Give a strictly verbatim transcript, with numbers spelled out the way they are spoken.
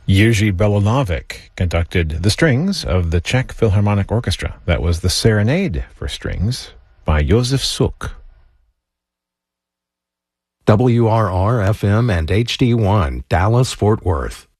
Jiří Belonovic conducted the strings of the Czech Philharmonic Orchestra. That was the Serenade for Strings by Josef Suk. W R R F M and H D one, Dallas, Fort Worth.